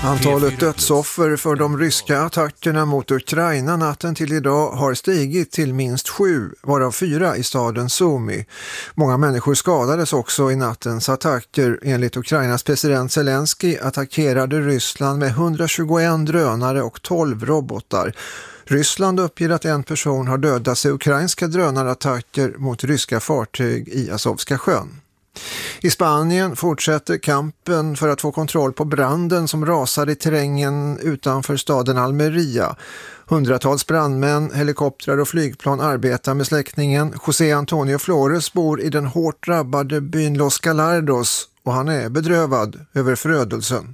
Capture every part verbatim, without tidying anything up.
Antalet dödsoffer för de ryska attackerna mot Ukraina natten till idag har stigit till minst sju, varav fyra i staden Sumy. Många människor skadades också i nattens attacker. Enligt Ukrainas president Zelensky attackerade Ryssland med hundratjugoen drönare och tolv robotar. Ryssland uppger att en person har dödats i ukrainska drönarattacker mot ryska fartyg i Azovska sjön. I Spanien fortsätter kampen för att få kontroll på branden som rasade i terrängen utanför staden Almeria. Hundratals brandmän, helikoptrar och flygplan arbetar med släckningen. José Antonio Flores bor i den hårt drabbade byn Los Galardos och han är bedrövad över förödelsen.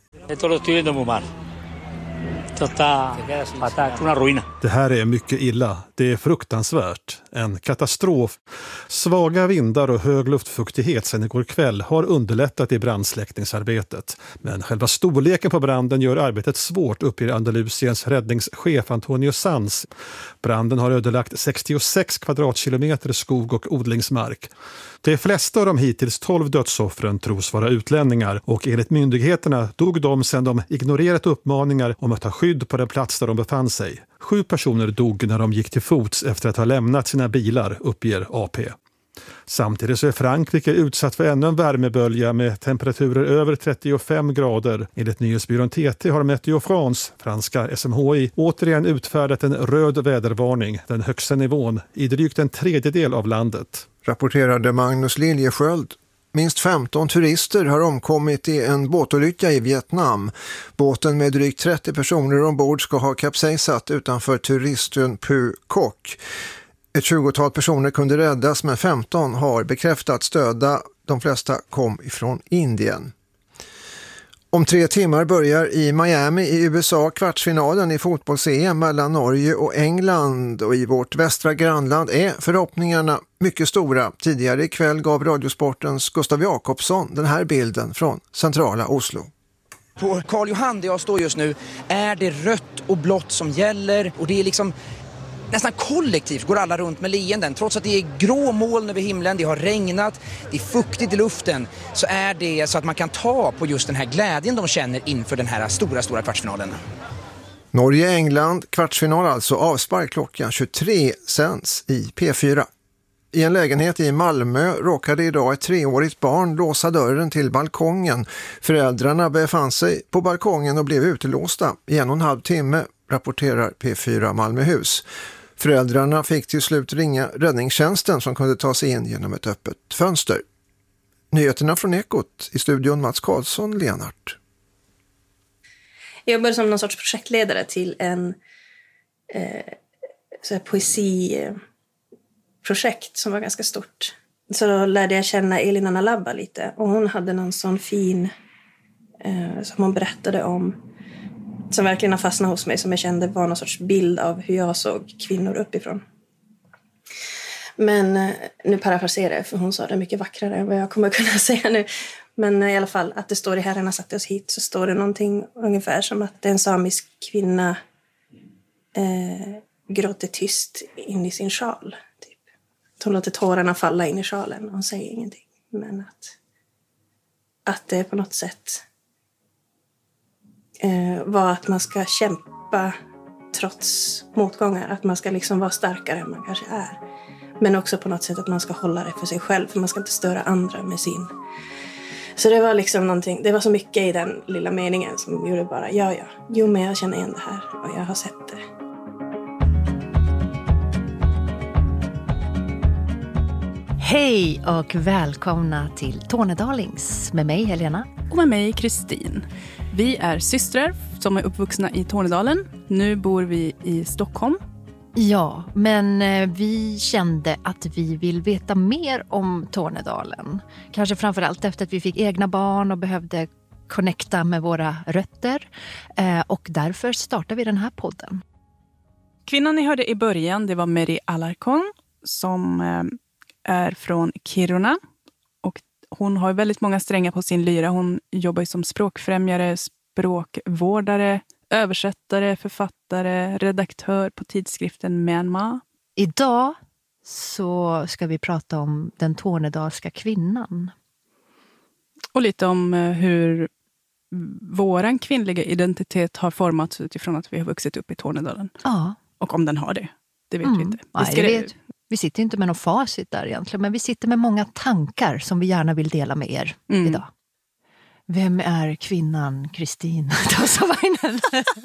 Det här är mycket illa. Det är fruktansvärt. En katastrof. Svaga vindar och hög luftfuktighet sedan igår kväll har underlättat i brandsläckningsarbetet. Men själva storleken på branden gör arbetet svårt, uppger Andalusiens räddningschef Antonio Sanz. Branden har ödelagt sextiosex kvadratkilometer skog och odlingsmark. De flesta av de hittills tolv dödsoffren tros vara utlänningar och enligt myndigheterna dog de sedan de ignorerat uppmaningar om att ta skydd på den plats där de befann sig. Sju personer dog när de gick till fots efter att ha lämnat sina bilar, uppger A P. Samtidigt så är Frankrike utsatt för ännu en värmebölja med temperaturer över trettiofem grader. Enligt nyhetsbyrån T T har Météo France, franska S M H I, återigen utfärdat en röd vädervarning, den högsta nivån, i drygt en tredjedel av landet. Rapporterade Magnus Liljesköld. Minst femton turister har omkommit i en båtolycka i Vietnam. Båten med drygt trettio personer ombord ska ha kapsejsat utanför turistön Phu Quoc. Ett tjugotal personer kunde räddas men femton har bekräftats döda. De flesta kom ifrån Indien. Om tre timmar börjar i Miami i U S A kvartsfinalen i fotbolls-E M mellan Norge och England, och i vårt västra grannland är förhoppningarna mycket stora. Tidigare ikväll gav Radiosportens Gustav Jakobsson den här bilden från centrala Oslo. På Karl Johan där jag står just nu är det rött och blått som gäller, och det är liksom nästan kollektivt går alla runt med leenden. Trots att det är grå moln över himlen, det har regnat, det är fuktigt i luften, så är det så att man kan ta på just den här glädjen de känner inför den här stora, stora kvartsfinalen. Norge-England, kvartsfinal alltså, avspark klockan tjugotre sänds i P fyra. I en lägenhet i Malmö råkade idag ett treårigt barn låsa dörren till balkongen. Föräldrarna befann sig på balkongen och blev utelåsta i en och en halv timme, rapporterar P fyra Malmöhus. Föräldrarna fick till slut ringa räddningstjänsten som kunde ta sig in genom ett öppet fönster. Nyheterna från Ekot, i studion Mats Karlsson, Lenart. Jag jobbade som någon sorts projektledare till en eh, så här poesiprojekt som var ganska stort. Så då lärde jag känna Elina Nalabba lite, och hon hade någon sån fin eh, som hon berättade om, som verkligen har fastnat hos mig, som jag kände var någon sorts bild av hur jag såg kvinnor uppifrån. Men eh, nu parafraserar jag, för hon sa det mycket vackrare än vad jag kommer kunna säga nu. Men eh, i alla fall, att det står i Herren har satt oss hit, så står det någonting ungefär som att en samisk kvinna eh, gråter tyst in i sin sjal. Typ. Hon låter tårarna falla in i sjalen och hon säger ingenting. Men att, att det på något sätt Eh, var att man ska kämpa trots motgångar. Att man ska liksom vara starkare än man kanske är. Men också på något sätt att man ska hålla det för sig själv. För man ska inte störa andra med sin. Så det var liksom någonting. Det var så mycket i den lilla meningen som gjorde bara, ja ja. Jo, men jag känner igen det här och jag har sett det. Hej och välkomna till Tornedalings med mig Helena. Och med mig Kristin. Vi är systrar som är uppvuxna i Tornedalen. Nu bor vi i Stockholm. Ja, men vi kände att vi vill veta mer om Tornedalen. Kanske framförallt efter att vi fick egna barn och behövde connecta med våra rötter. Och därför startar vi den här podden. Kvinnan ni hörde i början, det var Meri Alarcon som är från Kiruna. Och hon har väldigt många strängar på sin lyra. Hon jobbar som språkfrämjare, språkvårdare, översättare, författare, redaktör på tidskriften Myanmar. Idag så ska vi prata om den tornedalska kvinnan. Och lite om hur våran kvinnliga identitet har formats utifrån att vi har vuxit upp i Tornedalen. Ja. Och om den har det, det vet Mm. vi inte. Vi, Nej, ska... det vet. Vi sitter inte med någon facit där egentligen, men vi sitter med många tankar som vi gärna vill dela med er Mm. idag. Vem är kvinnan Kristin Tossavainen?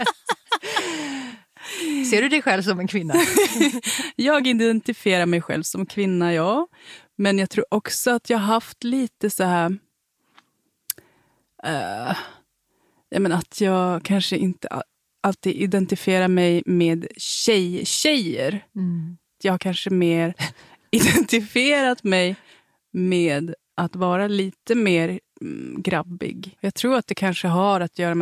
Ser du dig själv som en kvinna? Jag identifierar mig själv som kvinna, ja. Men jag tror också att jag har haft lite så här... Uh, jag menar att jag kanske inte alltid identifierar mig med tjej, tjejer. Mm. Jag har kanske mer identifierat mig med att vara lite mer mm, grabbig. Jag tror att det kanske har att göra med